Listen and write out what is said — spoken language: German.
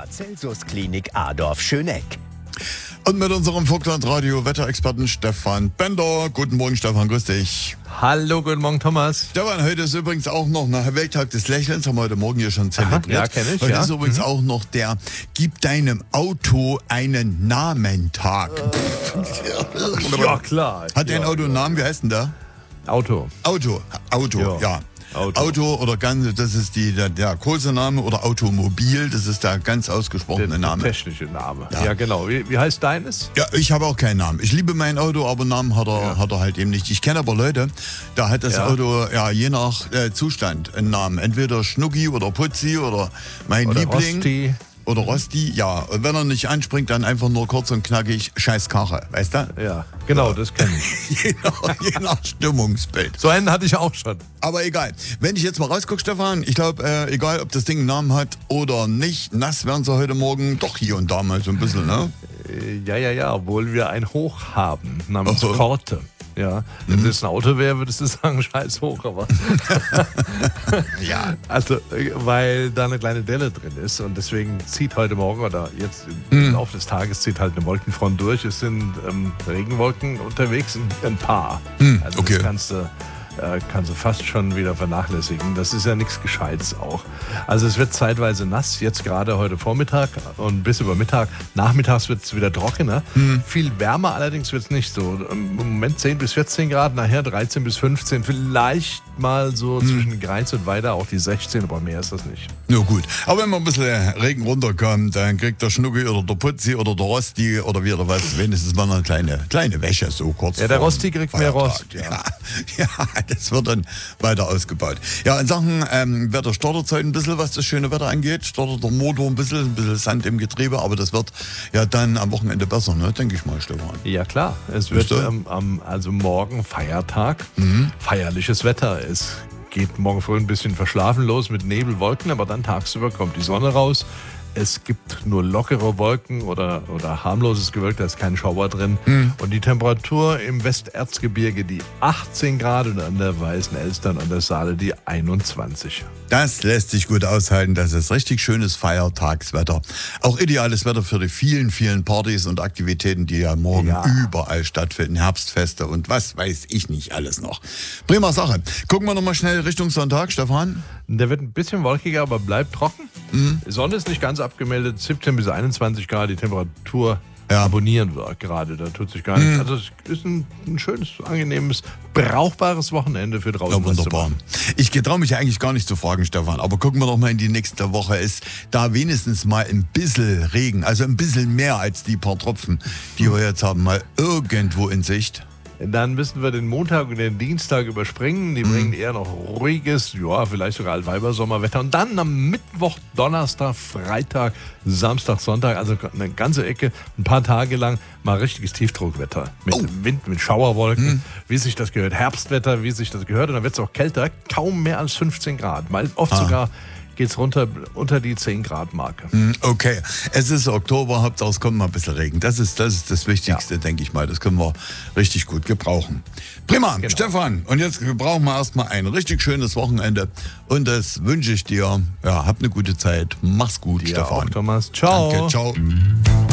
Paracelsus Klinik Adorf Schöneck. Und mit unserem Vogtland-Radio-Wetterexperten Stefan Bender. Guten Morgen, Stefan, grüß dich. Hallo, guten Morgen, Thomas. Stefan, heute ist übrigens auch noch nach Welttag des Lächelns, haben wir heute Morgen hier schon zelebriert. Ja, kenne ich, Heute ja. ist übrigens auch noch der Gib deinem Auto einen Namen-Tag. Ja, klar. Hat dein Auto einen Namen? Wie heißt denn der? Auto. Auto, ja. Auto. Oder ganz, das ist der kurze Name, oder Automobil, das ist der ganz ausgesprochene Der Name. technische Name. Ja, genau. Wie heißt deines? Ja, ich habe auch keinen Namen. Ich liebe mein Auto, aber Namen hat er halt eben nicht. Ich kenne aber Leute, da hat das Auto je nach Zustand einen Namen. Entweder Schnucki oder Putzi oder mein Oder Liebling. Rosti. Oder Rosti, ja. Und wenn er nicht anspringt, dann einfach nur kurz und knackig Scheiß Karre, weißt du? Ja, genau, das kenne ich. je nach Stimmungsbild. So einen hatte ich auch schon. Aber egal. Wenn ich jetzt mal rausgucke, Stefan, ich glaube, egal ob das Ding einen Namen hat oder nicht, nass werden sie heute Morgen doch hier und da mal so ein bisschen, ne? Ja, obwohl wir ein Hoch haben, namens Korte. Ja, wenn es ein Auto wäre, würdest du sagen, scheiß hoch, aber. Ja. Also, weil da eine kleine Delle drin ist und deswegen zieht heute Morgen oder jetzt im Laufe des Tages zieht halt eine Wolkenfront durch. Es sind Regenwolken unterwegs, ein paar. Also okay. das kannst du fast schon wieder vernachlässigen. Das ist ja nichts Gescheites auch. Also es wird zeitweise nass, jetzt gerade heute Vormittag und bis über Mittag. Nachmittags wird es wieder trockener. Viel wärmer allerdings wird es nicht so. Im Moment 10 bis 14 Grad, nachher 13 bis 15. Vielleicht mal so zwischen Greiz und Weida auch die 16, aber mehr ist das nicht. Na gut. Aber wenn mal ein bisschen Regen runterkommt, dann kriegt der Schnucki oder der Putzi oder der Rosti oder wie oder was, wenigstens mal eine kleine Wäsche so kurz. Ja, der vorm Rosti kriegt mehr Feiertag. Rost. Ja, das wird dann weiter ausgebaut. Ja, in Sachen Wetter stottert es heute ein bisschen, was das schöne Wetter angeht. Stottert der Motor ein bisschen Sand im Getriebe, aber das wird ja dann am Wochenende besser, ne? Denke ich mal, Stefan. Ja klar, es wird also morgen Feiertag, feierliches Wetter. Es geht morgen früh ein bisschen verschlafen los mit Nebel, Wolken, aber dann tagsüber kommt die Sonne raus. Es gibt nur lockere Wolken oder harmloses Gewölk, da ist kein Schauer drin. Und die Temperatur im Westerzgebirge die 18 Grad und an der Weißen Elster und an der Saale die 21. Das lässt sich gut aushalten. Das ist richtig schönes Feiertagswetter. Auch ideales Wetter für die vielen, vielen Partys und Aktivitäten, die ja morgen überall stattfinden. Herbstfeste und was weiß ich nicht alles noch. Prima Sache. Gucken wir nochmal schnell Richtung Sonntag, Stefan. Der wird ein bisschen wolkiger, aber bleibt trocken. Die Sonne ist nicht ganz abgemeldet. 17 bis 21 Grad. Die Temperatur abonnieren wir gerade. Da tut sich gar nichts. Also es ist ein schönes, angenehmes, brauchbares Wochenende für draußen. Ja, wunderbar. Ich traue mich ja eigentlich gar nicht zu fragen, Stefan, aber gucken wir doch mal in die nächste Woche. Ist da wenigstens mal ein bisschen Regen, also ein bisschen mehr als die paar Tropfen, die wir jetzt haben, mal irgendwo in Sicht? Dann müssen wir den Montag und den Dienstag überspringen. Die bringen eher noch ruhiges, vielleicht sogar Altweiber-Sommerwetter. Und dann am Mittwoch, Donnerstag, Freitag, Samstag, Sonntag, also eine ganze Ecke, ein paar Tage lang mal richtiges Tiefdruckwetter. Mit Wind, mit Schauerwolken, wie sich das gehört. Herbstwetter, wie sich das gehört. Und dann wird es auch kälter, kaum mehr als 15 Grad. Mal oft sogar geht es runter unter die 10-Grad-Marke. Okay, es ist Oktober, Hauptsache es kommt mal ein bisschen Regen. Das ist das Wichtigste, denke ich mal. Das können wir richtig gut gebrauchen. Prima, genau. Stefan. Und jetzt brauchen wir erstmal ein richtig schönes Wochenende. Und das wünsche ich dir. Ja, hab eine gute Zeit. Mach's gut, Dir Stefan. auch, Thomas. Ciao. Danke, ciao.